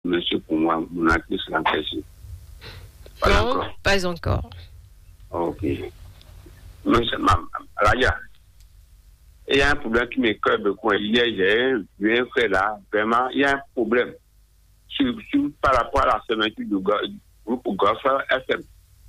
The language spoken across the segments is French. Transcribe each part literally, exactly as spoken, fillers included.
monsieur pour moi, mon actrice l'empêcher. Pas non, encore. Pas encore. Ok. Monsieur, Raja, il y a un problème qui m'écoeure beaucoup. Hier, j'ai un fait là, vraiment, il y a un problème. Sur, sur, par rapport à la fermeture du, du groupe Golf F M.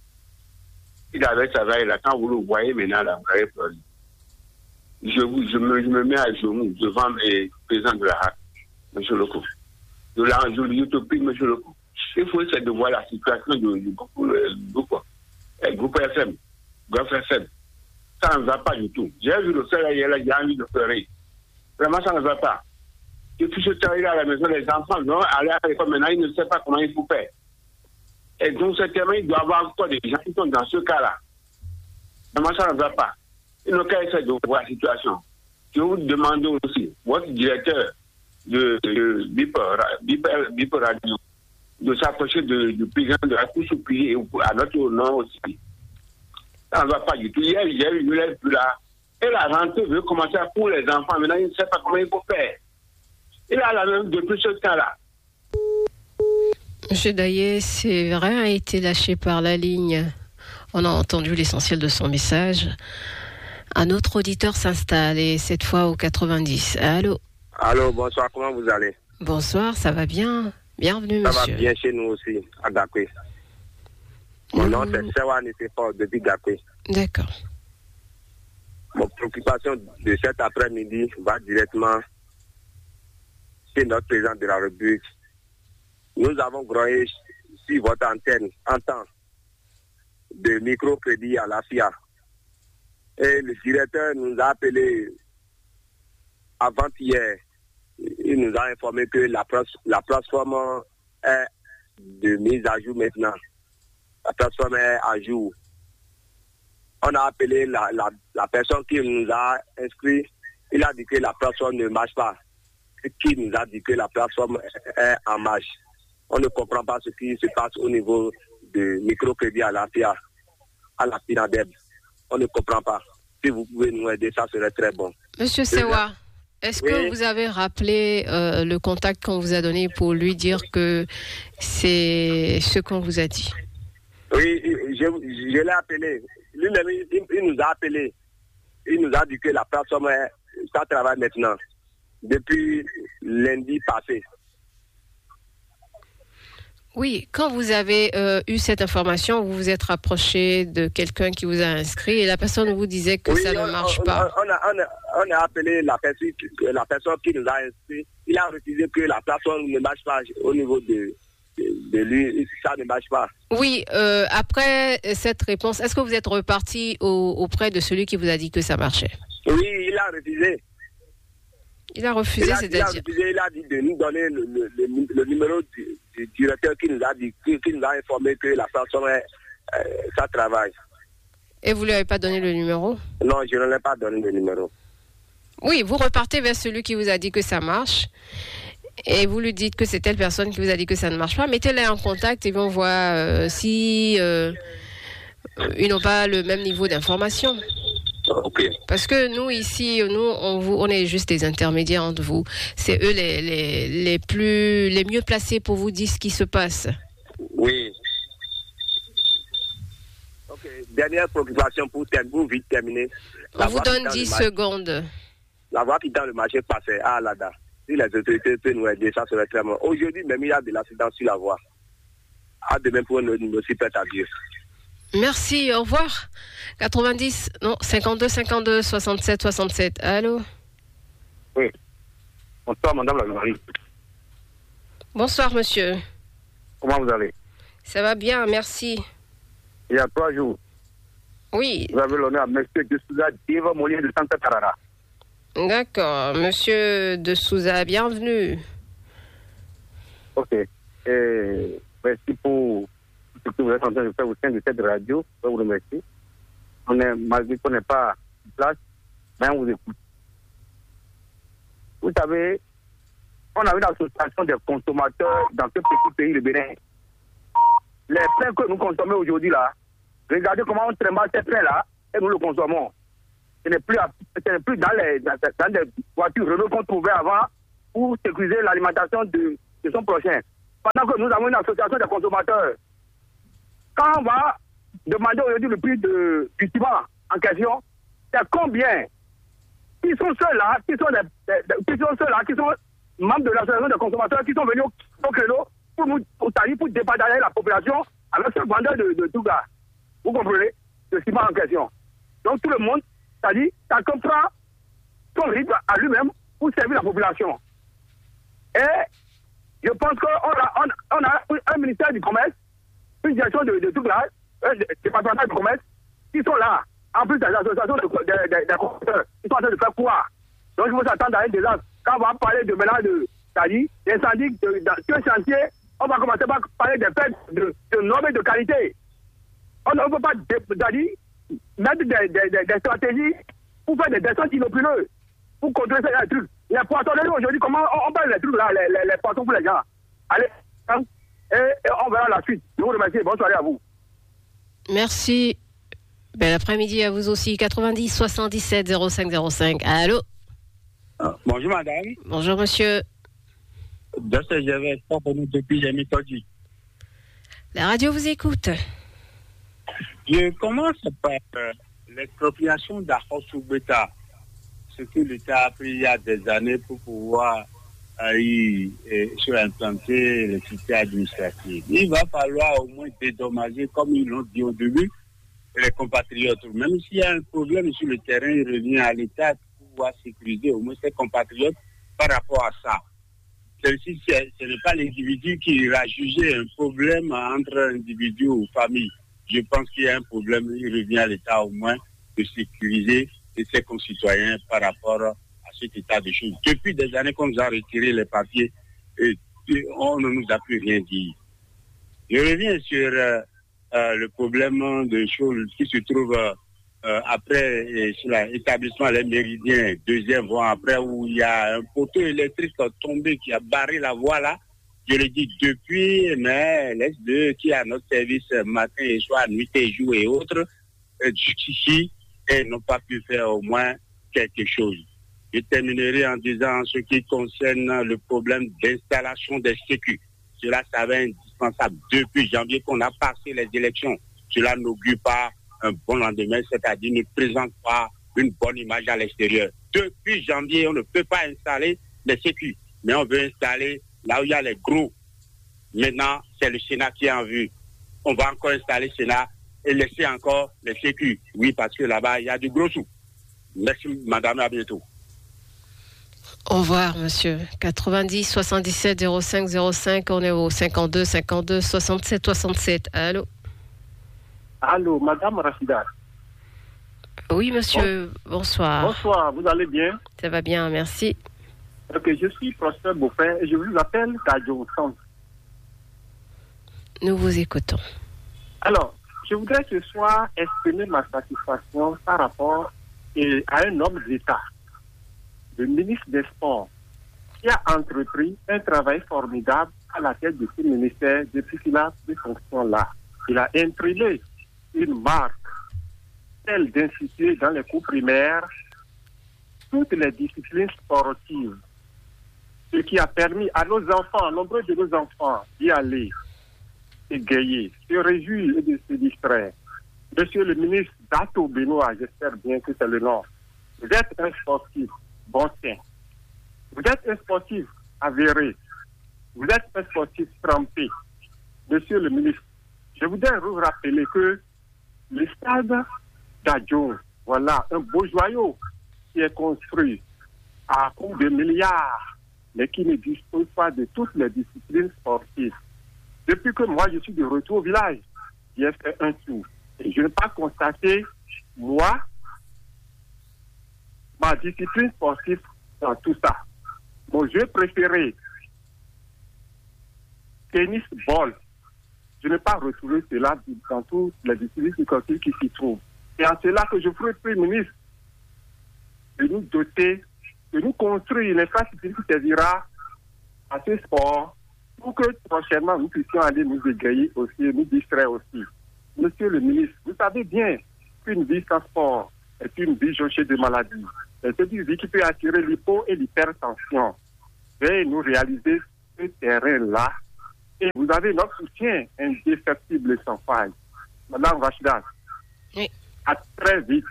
Il avait travaillé là, quand vous le voyez maintenant, là, vous avez peur. Je, vous, je, me, je me mets à genoux devant le président de la H A C, M. Loko. De l'enjeu de l'utopie, M. Loko. Il faut essayer de voir la situation du, du groupe, le, groupe, le groupe F M, Golf F M. Ça ne va pas du tout. J'ai vu le faire hier, j'ai envie de pleurer. Vraiment, ça ne va pas. Et puis, je travaille à la maison, les enfants, non, aller à l'école maintenant, ils ne savent pas comment il faut faire. Et donc, certainement, il doit y avoir encore des gens qui sont dans ce cas-là. Vraiment, ça ne va pas. Il n'a qu'à essayer de voir la situation. Je vous demande aussi, votre directeur de, de Bip, Bip, Bip Radio, de s'approcher du président de la Cour supérieure et à notre nom aussi. Ça ne va pas du tout. Hier, hier, il ne l'est plus là. Et la rentrée veut commencer pour les enfants. Maintenant, il ne sait pas comment il faut faire. Il a la même depuis ce temps-là. Monsieur Daillé, c'est vrai, a été lâché par la ligne. On a entendu l'essentiel de son message. Un autre auditeur s'installe et cette fois au quatre-vingt-dix. Allô? Allô, bonsoir, comment vous allez? Bonsoir, ça va bien? Bienvenue, ça monsieur. Ça va bien chez nous aussi, à Gakwe. Mon mmh. nom, c'est Sewa Nessefort, depuis Gakwe. D'accord. Mon préoccupation de cet après-midi va directement chez notre président de la République. Nous avons grogné sur votre antenne en temps de microcrédit à la F I A. Et le directeur nous a appelé avant-hier. Il nous a informé que la, la plateforme est de mise à jour maintenant. La plateforme est à jour. On a appelé la, la, la personne qui nous a inscrit. Il a dit que la plateforme ne marche pas. Qui nous a dit que la plateforme est en marche. On ne comprend pas ce qui se passe au niveau de microcrédit à la F I A, à la FINADEB. On ne comprend pas. Si vous pouvez nous aider, ça serait très bon. Monsieur Sewa, est-ce oui. que vous avez rappelé euh, le contact qu'on vous a donné pour lui dire que c'est ce qu'on vous a dit? Oui, je, je l'ai appelé. Lui-même, il, il nous a appelé. Il nous a dit que la plateforme, ça travaille maintenant, depuis lundi passé. Oui, quand vous avez euh, eu cette information, vous vous êtes rapproché de quelqu'un qui vous a inscrit et la personne vous disait que oui, ça on, ne marche on, pas. On a, on, a, on a appelé la personne, la personne qui nous a inscrit. Il a refusé que la plateforme ne marche pas au niveau de, de, de lui. Ça ne marche pas. Oui, euh, après cette réponse, est-ce que vous êtes reparti au, auprès de celui qui vous a dit que ça marchait? Oui, il a refusé. Il a refusé, il a, c'est-à-dire il a refusé, il a dit de nous donner le, le, le, le numéro du, du directeur qui nous a dit, qui, qui nous a informé que la plateforme, euh, ça travaille. Et vous ne lui avez pas donné le numéro? Non, je ne lui ai pas donné le numéro. Oui, vous repartez vers celui qui vous a dit que ça marche et vous lui dites que c'est telle personne qui vous a dit que ça ne marche pas. Mettez-les en contact et on voit euh, si euh, ils n'ont pas le même niveau d'information. Okay. Parce que nous ici, nous, on, vous, on est juste des intermédiaires entre vous. C'est eux les, les, les plus, les mieux placés pour vous dire ce qui se passe. Oui. Ok. Dernière préoccupation pour, pour vite terminer. On vous donne dix secondes. La voie qui dans le marché passait à Alada. Si les autorités peuvent nous aider, ça serait très bon. Aujourd'hui, même il y a de l'accident sur la voie. À demain pour nous aussi peut-être à Dieu. Merci, au revoir. quatre-vingt-dix, non, cinquante-deux, cinquante-deux, soixante-sept, soixante-sept. Allô? Oui. Bonsoir, madame la Marie. Bonsoir, monsieur. Comment vous allez? Ça va bien, merci. Il y a trois jours. Oui. Vous avez l'honneur à monsieur de Souza, Diva Molien de Santa Tarara. D'accord, monsieur de Souza, bienvenue. Ok. Et merci pour ce que vous êtes en train de faire au sein de cette radio. Je vous remercie. On est, malgré qu'on n'est pas en place, mais on vous écoute. Vous savez, on a une association des consommateurs dans ce petit pays, le Bénin. Les pains que nous consommons aujourd'hui là, regardez comment on trimballe ces pains-là et nous le consommons. Ce n'est plus, ce n'est plus dans, les, dans, dans des voitures Renault qu'on trouvait avant pour sécuriser l'alimentation de, de son prochain. pendant que nous avons une association des consommateurs. Quand on va demander aujourd'hui le prix de, du ciment en question, c'est combien? Qui sont ceux-là, qui sont, des, des, qui sont ceux-là, qui sont membres de l'association des consommateurs, qui sont venus au, au créneau pour nous, pour, pour départager la population avec ce vendeur de, de tout gars. Vous comprenez? Le ciment en question. Donc tout le monde, c'est-à-dire, ça comprend son rythme à lui-même pour servir la population. Et je pense qu'on a, on, on a un ministère du commerce, une direction de, de tout là, un département du commerce, qui sont là, en plus des associations de, de, de, de consommateurs, qui sont en train de faire quoi? Donc il faut s'attendre à un désastre. Quand on va parler de maintenant de, c'est-à-dire, d'incendie, de, de, de chantier, on va commencer par parler des faits de, de normes et de qualité. On ne peut pas, c'est-à-dire, mettre des, des, des, des stratégies pour faire des descentes inopineuses, pour contrôler ces trucs. Les poissonneries aujourd'hui, comment on, on parle des trucs là, les, les, les poissons pour les gens. Allez, hein, et, et on verra la suite. Je vous remercie. Bonne soirée à vous. Merci. Bel après-midi à vous aussi. quatre-vingt-dix soixante-dix-sept zéro cinq zéro cinq. Allô? Ah, bonjour madame. Bonjour monsieur. Docteur Gervais, pas pour nous depuis j'ai mis Todi. La radio vous écoute. Je commence par euh, l'expropriation d'Arhos-Soubeta, ce que l'État a pris il y a des années pour pouvoir euh, y euh, surimplanter les cités administratives. Il va falloir au moins dédommager, comme ils l'ont dit au début, les compatriotes. Même s'il y a un problème sur le terrain, il revient à l'État pour pouvoir sécuriser au moins ses compatriotes par rapport à ça. Ceci, ce n'est pas l'individu qui ira juger un problème entre individus ou familles. Je pense qu'il y a un problème, il revient à l'État au moins de sécuriser ses concitoyens par rapport à cet état de choses. Depuis des années qu'on nous a retiré les papiers, et on ne nous a plus rien dit. Je reviens sur euh, euh, le problème de choses qui se trouve euh, après et sur l'établissement Les Méridiens, deuxième voie après, où il y a un poteau électrique tombé qui a barré la voie là. Je le dis depuis, mais les deux qui a notre service matin et soir, nuit et jour et autres, euh, jusqu'ici, et n'ont pas pu faire au moins quelque chose. Je terminerai en disant ce qui concerne le problème d'installation des sécu. Cela, ça va être indispensable. Depuis janvier qu'on a passé les élections, cela n'augure pas un bon lendemain, c'est-à-dire ne présente pas une bonne image à l'extérieur. Depuis janvier, on ne peut pas installer les sécu, mais on veut installer là où il y a les gros. Maintenant, c'est le Sénat qui est en vue. On va encore installer le Sénat et laisser encore les sécu. Oui, parce que là-bas, il y a du gros sous. Merci, madame, à bientôt. Au revoir, monsieur. quatre-vingt-dix soixante-dix-sept zéro cinq zéro cinq, on est au cinquante-deux cinquante-deux soixante-sept soixante-sept. Allô? Allô, madame Rachida. Oui, monsieur, bon. Bonsoir. Bonsoir, vous allez bien? Ça va bien, merci. Ok, je suis Prosper Beaufin et je vous appelle d'Adjo Centre. Nous vous écoutons. Alors, je voudrais ce soir exprimer ma satisfaction par rapport à un homme d'État, le ministre des Sports, qui a entrepris un travail formidable à la tête de ce ministère depuis qu'il a pris fonction là. Il a imprimé une marque, celle d'instituer dans les cours primaires toutes les disciplines sportives, ce qui a permis à nos enfants, nombreux de nos enfants, d'y aller, égayer, se réjouir et de se distraire. Monsieur le ministre Dato Benoît, j'espère bien que c'est le nom, vous êtes un sportif bon teint. Vous êtes un sportif avéré. Vous êtes un sportif trempé. Monsieur le ministre, je voudrais vous rappeler que le stade d'Adjo, voilà, un beau joyau qui est construit à coût de milliards, mais qui ne dispose pas de toutes les disciplines sportives. Depuis que moi je suis de retour au village, j'ai fait un tour. Et je n'ai pas constaté, moi, ma discipline sportive dans tout ça. Mon jeu préféré, tennis ball, je n'ai pas retrouvé cela dans toutes les disciplines sportives qui s'y trouvent. Et en cela que je ferai Premier ministre de nous doter, de nous construire une infrastructure qui servira à ce sport pour que prochainement nous puissions aller nous égayer aussi, nous distraire aussi. Monsieur le ministre, vous savez bien qu'une vie sans sport est une vie jonchée de maladies. C'est une vie qui peut attirer l'hypo et l'hypertension. Veuillez nous réaliser ce terrain-là Et vous avez notre soutien indéfectible et sans faille. Madame Rachida, oui. À très vite.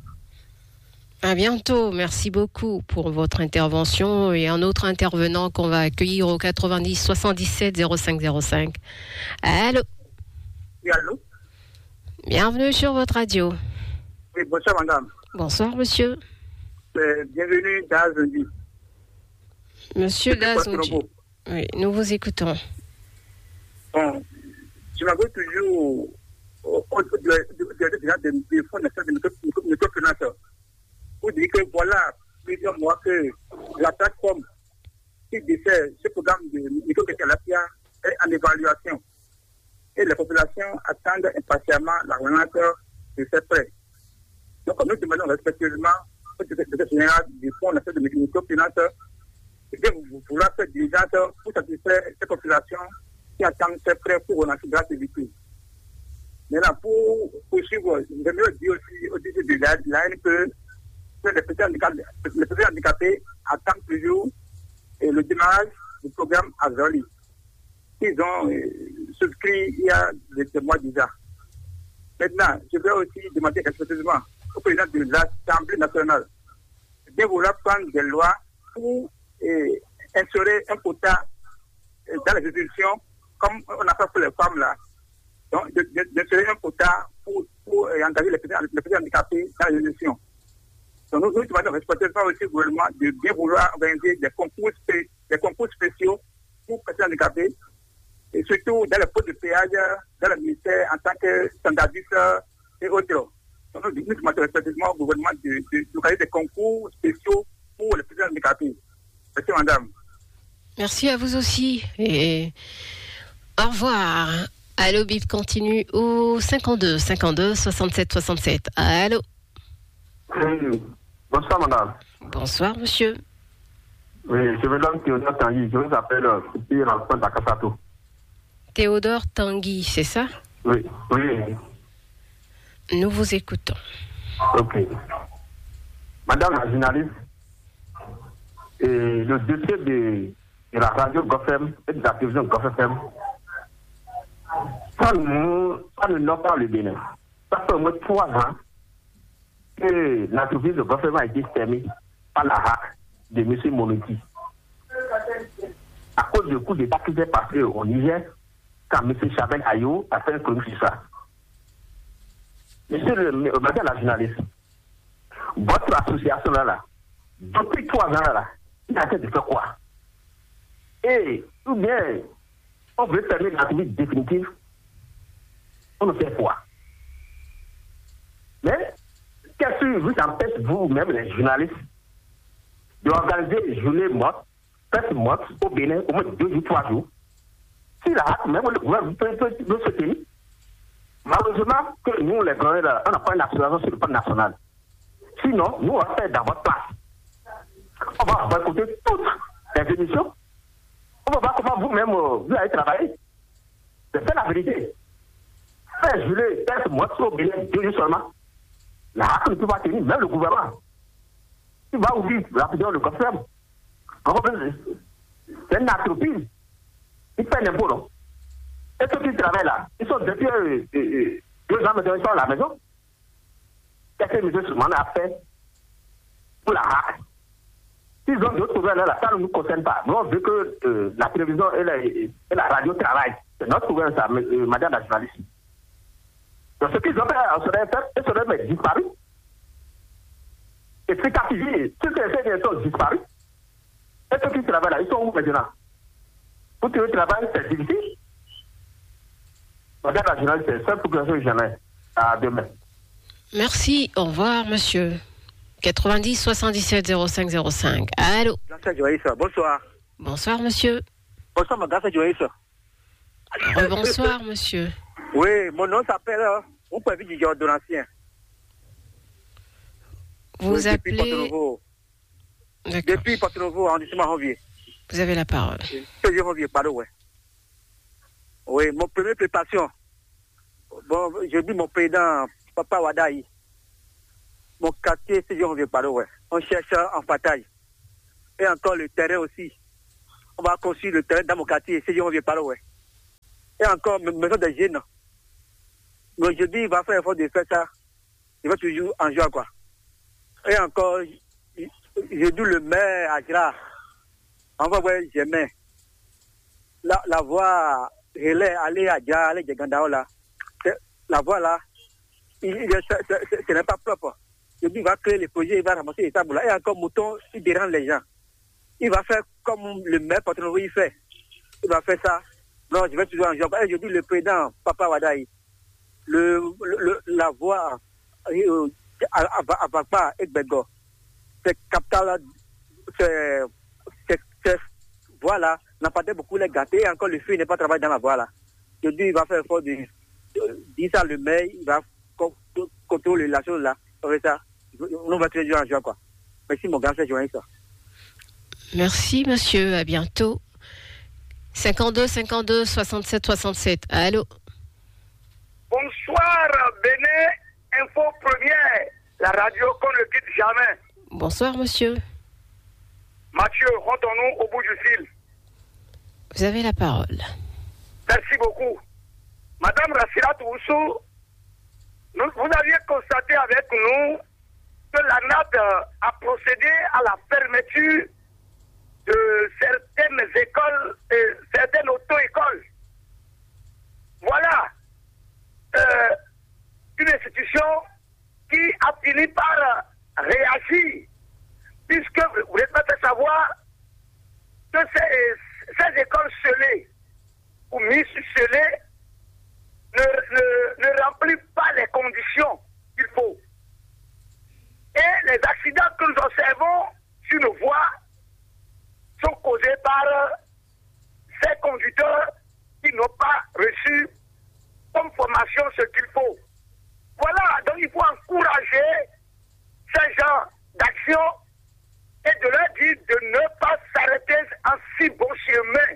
À bientôt. Merci beaucoup pour votre intervention. Et un autre intervenant qu'on va accueillir au quatre-vingt-dix soixante-dix-sept zéro cinq zéro cinq. Allô? Oui, allô? Bienvenue sur votre radio. Oui, bonsoir, madame. Bonsoir, monsieur. Euh, bienvenue dans Zondi. Monsieur Dazondi. Oui, nous vous écoutons. Bon, je m'avoue toujours au compte des fonds de microfinance pour dire que voilà, plusieurs mois que la plateforme qui dessert ce programme de microfinance est en évaluation et les populations attendent impatiemment la relance de ces prêts. Donc, nous demandons respectueusement au directeur général du fonds de microfinance de vouloir faire diligence pour satisfaire ces populations qui attendent ces prêts pour relancer de l'activité. Maintenant, pour poursuivre, je veux dire aussi au dessus de la N que les petits handicapés, les petits handicapés attendent toujours et le démarrage du programme Azali. Ils ont euh, souscrit il y a des mois déjà. Maintenant, je vais aussi demander respectueusement au président de l'Assemblée nationale de vouloir prendre des lois pour euh, instaurer un quota euh, dans les institutions, comme on a fait pour les femmes là. Donc, d'instaurer un quota pour, pour euh, engager les petits, les petits handicapés dans les institutions. Donc, nous, nous demandons respectueusement aussi au gouvernement de bien vouloir organiser des concours, spé, des concours spéciaux pour les petits handicapés, et surtout dans les postes de péage, dans le ministère en tant que standardiste et autres. Donc, nous, nous demandons respectueusement au gouvernement de, de, d'organiser des concours spéciaux pour les petits handicapés. Merci, madame. Merci à vous aussi. Et au revoir. Allô, Bip continue au cinquante-deux cinquante-deux soixante-sept soixante-sept. Allô. Oui. Bonsoir, madame. Bonsoir, monsieur. Oui, je me nomme Théodore Tanguy. Je vous appelle ici en point d'Akasato. Théodore Tanguy, c'est ça? Oui, oui. Nous vous écoutons. Ok. Madame la journaliste, et le dossier de, de la radio GoFM et de la télévision GoFM, ça ne ça ne nomme pas le Bénin. Ça fait au moins trois ans que l'entreprise de GoFM a été fermée par la hack de M. Monoti. À cause du coup d'État qui s'est passé au Niger, quand M. Chabel Ayou a fait un chronique sur ça. Monsieur le madame la journaliste, votre association là, là depuis trois ans là, là il a fait de faire quoi? Et, ou bien, on veut fermer l'activité définitive, on ne fait quoi? Mais, qu'est-ce qui vous empêche, vous-même, les journalistes, d'organiser une journée morte, fête morte, au Bénin, au moins deux ou trois jours? Si la hâte, même le gouvernement peut, peut, peut se tenir. Malheureusement, que nous, les grands, on n'a pas une association sur le plan national. Sinon, nous, on va faire dans votre place. On va boycotter toutes les émissions. On va voir comment vous-même, euh, vous allez travailler. C'est ça la vérité. Faire jurer, faire moi au Bénin, deux jours seulement. La hâte ne peut pas tenir, même le gouvernement. Il va ouvrir rapidement le confirme. C'est une entreprise. Ils paient l'impôt, non? Et ceux qui travaillent là, ils sont depuis euh, euh, deux ans maintenant, ils sont à la maison. Qu'est-ce que M. Soumane a fait pour la hack? S'ils ont d'autres problèmes là, ça ne nous concerne pas. Nous, on veut que euh, la télévision et la, et la radio travaillent. C'est notre problème, ça, euh, madame la journaliste. Donc, ce qu'ils ont fait, on serait fait, ils seraient disparus. Et c'est captivé. Ceux qui essaient sont disparus. Et ceux qui travaillent là, ils sont où maintenant? Pour trouver le travail, c'est difficile. Madame la journaliste, c'est seule population que j'en ai. À demain. Merci. Au revoir, monsieur. quatre-vingt-dix soixante-dix-sept zéro cinq zéro cinq. Allô. Bonsoir. Bonsoir, monsieur. Bonsoir, madame Joïs. Bonsoir, monsieur. Oui, mon nom s'appelle Vous pouvez du Jordonancien. Vous oui, appelez... Depuis Depuis Porto-Novo, arrondissement Ranvier. Vous avez la parole. C'est Ranvier, pardon, ouais. Oui, mon première préparation. Bon, je dis mon président, Papa Wadaï. Mon quartier, c'est Ranvier, pardon, ouais. On cherche en bataille. Et encore le terrain aussi. On va construire le terrain dans mon quartier, c'est Ranvier, pardon, ouais. Et encore, maison des jeunes. Mais aujourd'hui, il va faire l'effort de faire ça. Il va toujours en joie, quoi. Et encore, j'ai dû le maire à Gra. On va voir, jamais. La, la voie, elle est allée à Gra, aller à Gandao, là. La voie, là, il, il, ce n'est pas propre. Aujourd'hui, il va créer les projets, il va ramasser les tables, là. Et encore, mouton, il dérange les gens. Il va faire comme le maire patron, il fait. Il va faire ça. Non, je vais toujours en joie. Et je dis le président, Papa Wadaï, le, le, la voie euh, à, à, à Bakba et Bego, c'est capital, c'est, c'est, c'est voie-là, n'a pas beaucoup les gâtés, et encore le feu n'est pas travaillé dans la voie-là. Je dis, il va faire effort de, de dire ça le maire, il va contrôler la chose là. Avec ça, on va toujours en joie, quoi. Merci, mon grand, c'est joyeux, ça. Merci, monsieur. À bientôt. cinquante-deux, cinquante-deux, soixante-sept, soixante-sept. Allô? Bonsoir, Béné, Info Première, la radio qu'on ne quitte jamais. Bonsoir, monsieur. Mathieu, rentrons-nous au bout du fil. Vous avez la parole. Merci beaucoup. Madame Rassirat Oussou, vous aviez constaté avec nous que la N A D a procédé à la fermeture de certaines écoles, et certaines auto-écoles. Voilà euh, une institution qui a fini par réagir, puisque vous n'êtes pas fait savoir que ces, ces écoles scellées ou mises scellées ne, ne, ne remplissent pas les conditions qu'il faut. Et les accidents que nous observons sur nos voies sont causés par ces conducteurs qui n'ont pas reçu comme formation ce qu'il faut. Voilà, donc il faut encourager ces gens d'action et de leur dire de ne pas s'arrêter en si bon chemin,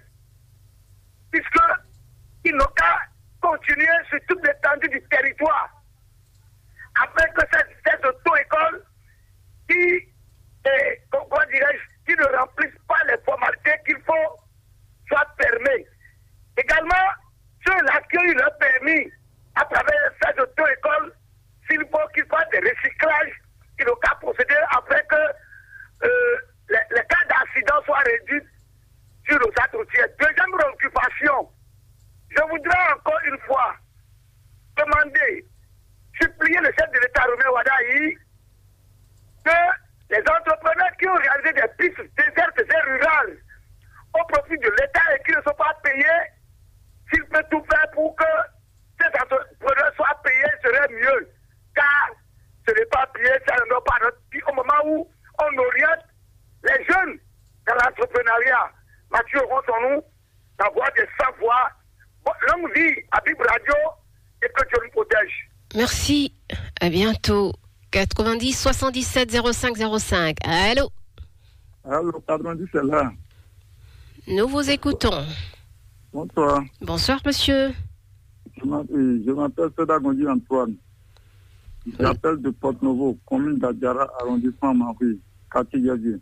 puisqu'ils n'ont qu'à continuer sur toute l'étendue du territoire, afin que ces, ces auto-écoles qui, eh, comment dirais-je, qui ne remplissent pas les formalités qu'il faut soient fermées. Également, ceux-là qui ont eu leur permis à travers ces auto-écoles, s'il faut qu'ils fassent des recyclages, ils n'ont qu'à procéder afin que euh, les, les cas d'accident soient réduits sur nos axes routiers. Deuxième préoccupation, je voudrais encore une fois demander, supplier le chef de l'État, Romain Wadaï, que les entrepreneurs qui ont réalisé des pistes désertes et rurales au profit de l'État et qui ne sont pas payés, s'il peut tout faire pour que ces entrepreneurs soient payés, ce serait mieux. Car ce n'est pas payé, ça ne doit pas notre pays. Au moment où on oriente les jeunes dans l'entrepreneuriat, Mathieu, rentrons-nous la voie des sans-voix. Longue vie à Bib Radio et que Dieu nous protège. Merci. À bientôt. quatre-vingt-dix, soixante-dix-sept, zéro cinq, zéro cinq. Allô? Allô, quatre-vingt-dix, c'est là. Nous vous écoutons. Bonsoir. Bonsoir, monsieur. Je m'appelle Seda Gondi Antoine. J'appelle de Porte-Novo, commune d'Adjara, arrondissement Marie, quartier Yadi.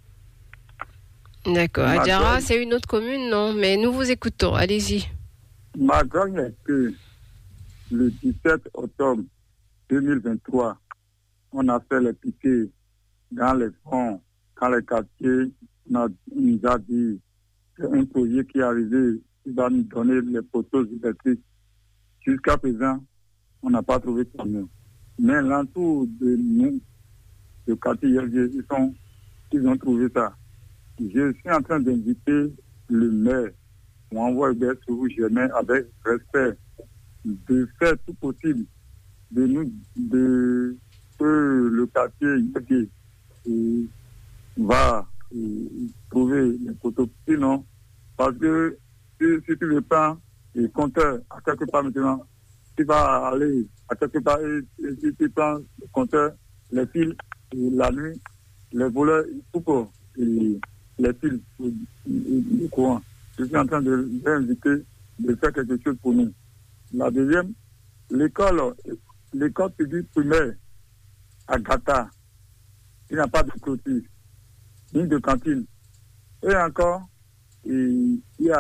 D'accord. Adjara, c'est une autre commune, non? Mais nous vous écoutons. Allez-y. Ma grogne est que le dix-sept octobre deux mille vingt-trois, on a fait les piquets dans les fonds, dans les quartiers, on a, on nous a dit qu'un projet qui est arrivé, qui va nous donner les poteaux électriques. Jusqu'à présent, on n'a pas trouvé ça mieux. Mais l'entour de nous, le quartier, ils, sont, ils ont trouvé ça. Je suis en train d'inviter le maire, on envoie des sous jamais avec respect, de faire tout possible, de nous, de que le quartier et, va et, trouver les poteaux. Sinon, parce que si, si tu le prends, et compteur à quelque part maintenant, tu vas aller à quelque part et, et si tu prends le compteur, les fils, et la nuit, les voleurs, tout pour et les fils, le courant. Je suis en train de l'inviter de faire quelque chose pour nous. La deuxième, l'école, l'école publique primaire à Gata, il n'y a pas de clôture, ni de cantine. Et encore, il y a, il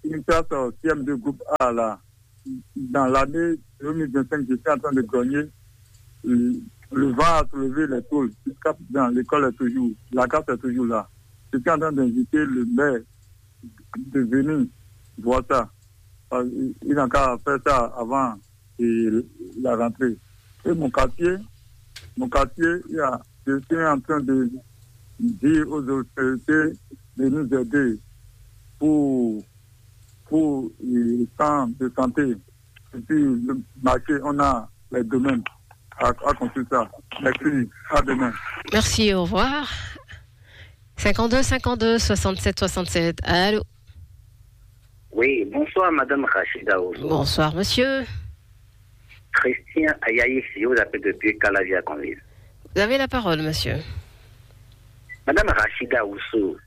une classe C M deux groupe A là, dans l'année deux mille vingt-cinq, j'étais en train de gagner. Le, le vent a soulevé les tôles. Jusqu'à présent, l'école est toujours, la carte est toujours là. J'étais en train d'inviter le maire de venir voir ça. Il n'a qu'à faire ça avant et la rentrée. Et mon quartier, mon quartier, il y a, je suis en train de dire aux autorités de nous aider pour, pour le temps de santé. Et puis, le marché, on a les domaines à, à construire ça. Merci, à demain. Merci, au revoir. cinquante-deux cinquante-deux soixante-sept soixante-sept, allô? Oui, bonsoir Madame Rachida Ousso. Bonsoir Monsieur. Christian Ayaï, je vous appelle depuis Calavia Conville. Vous avez la parole, Monsieur. Madame Rachida Ousso,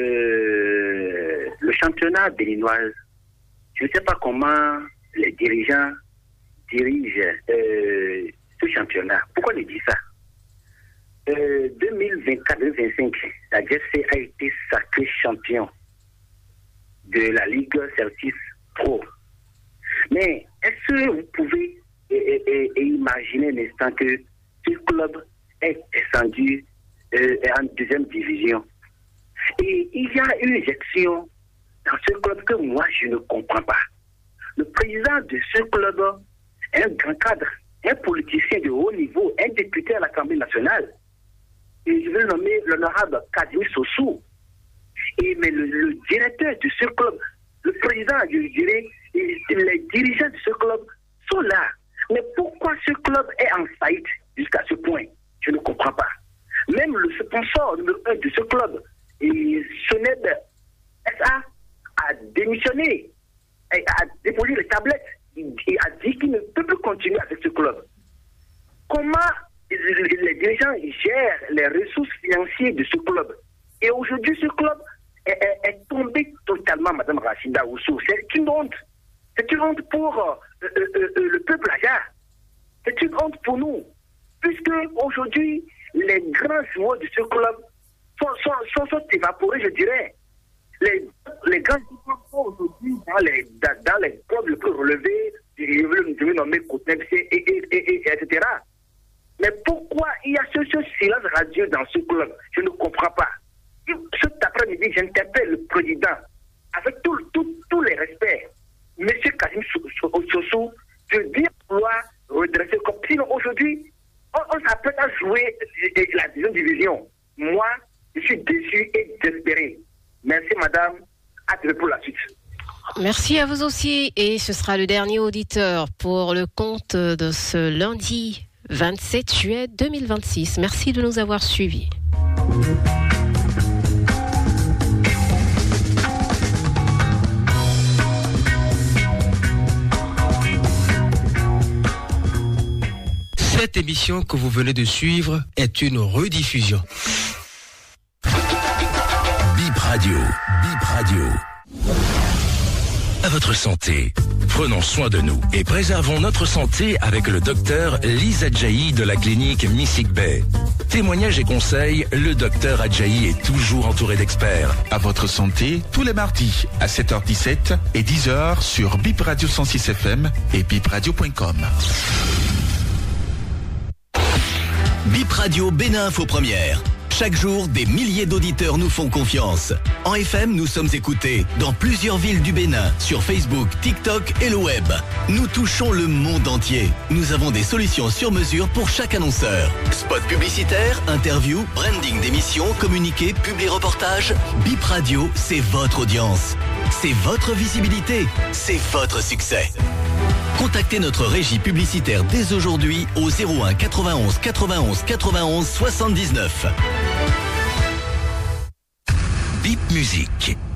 euh, le championnat béninois, je ne sais pas comment les dirigeants dirigent euh, ce championnat. Pourquoi ils disent ça? euh, deux mille vingt-quatre deux mille vingt-cinq, la G F C a été sacré champion de la Ligue Certis Pro. Mais est-ce que vous pouvez et, et, et imaginer un instant que ce club est descendu euh, en deuxième division? Et il y a une injection dans ce club que moi je ne comprends pas. Le président de ce club est un grand cadre, un politicien de haut niveau, un député à l'Assemblée nationale. Et je vais le nommer l'honorable Kadimi Sossou. Et mais le, le directeur de ce club, le président, je dirais, et les dirigeants de ce club sont là. Mais pourquoi ce club est en faillite jusqu'à ce point? Je ne comprends pas. Même le sponsor numéro un de ce club, Soned S A, a démissionné, a déposé les tablettes et a dit qu'il ne peut plus continuer avec ce club. Comment les dirigeants gèrent les ressources financières de ce club? Et aujourd'hui, ce club est, est, est tombé totalement, Madame Rachida Ousso. C'est une honte. C'est une honte pour euh, euh, euh, le peuple aja. C'est une honte pour nous. Puisque aujourd'hui, les grands joueurs de ce club sont, sont, sont, sont évaporés, je dirais. Les, les grands joueurs sont aujourd'hui dans les, dans, dans les clubs les plus relevés, je vais nommer Cotenep, et, et, et, et, et cetera. Mais pourquoi il y a ce, ce silence radieux dans ce club? Je ne comprends pas. Cet après-midi, j'interpelle le président avec tout, tout, tous les respects. Monsieur Kadimi Sossou, je dis vouloir redresser comme sinon aujourd'hui, on, on s'apprête à jouer la deuxième division. Moi, je suis déçu et désespéré. Merci madame, à très pour la suite. Merci à vous aussi et ce sera le dernier auditeur pour le compte de ce lundi vingt-sept juillet deux mille vingt-six. Merci de nous avoir suivis. Cette émission que vous venez de suivre est une rediffusion. Bip Radio, Bip Radio. À votre santé. Prenons soin de nous et préservons notre santé avec le docteur Lise Adjaï de la clinique Missik Bay. Témoignages et conseils, le docteur Adjaï est toujours entouré d'experts. À votre santé, tous les mardis à sept heures dix-sept et dix heures sur Bip Radio cent six F M et bip radio point com. Bip Radio Bénin Info Première. Chaque jour, des milliers d'auditeurs nous font confiance. En F M, nous sommes écoutés dans plusieurs villes du Bénin, sur Facebook, TikTok et le web. Nous touchons le monde entier. Nous avons des solutions sur mesure pour chaque annonceur. Spot publicitaire, interview, branding d'émissions, communiqué, publi-reportage. Bip Radio, c'est votre audience. C'est votre visibilité. C'est votre succès. Contactez notre régie publicitaire dès aujourd'hui au zéro un quatre-vingt-onze quatre-vingt-onze quatre-vingt-onze soixante-dix-neuf. Bip Musique.